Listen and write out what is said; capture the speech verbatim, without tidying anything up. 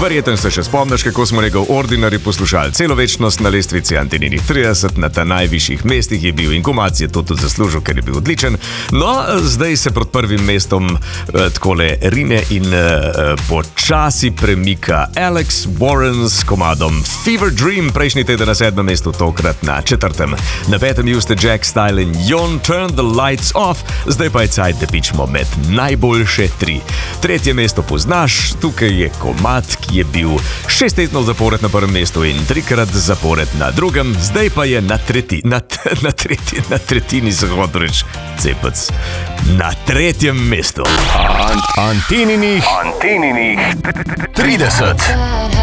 Verjetno se še spomniš, kako smo njegov Ordinary poslušali celo večnost na lestvici Antininih trideset, na ta najvišjih mestih je bil in komac je to tudi zaslužil, ker je bil odličen. No, zdaj se pod prvim mestom eh, takole rine in eh, počasi premika Alex Warren s komadom Fever Dream, prejšnji teden na sedmem mestu, tokrat na četrtem. Na petem juste Jack Style in Jon Turn the Lights Off, zdaj pa je cajt, da pičemo med najboljše tri. Tretje mesto poznaš, tukaj je komad, ki je bil šest tednov zapored na prvem mestu in trikrat zapored na drugem, zdaj pa je na, treti, na, na, treti, na tretjini zahodreč cepec. Na tretjem mestu. Antininih, Antininih trideset.